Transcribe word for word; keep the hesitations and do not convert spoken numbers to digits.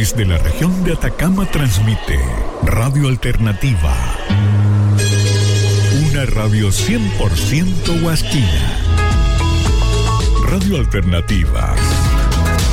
Desde la región de Atacama transmite Radio Alternativa. Una radio cien por ciento huasquina. Radio Alternativa.